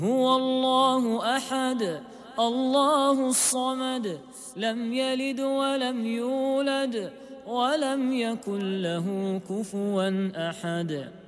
هو الله أحد الله الصمد لم يلد ولم يولد ولم يكن له كفوا أحد.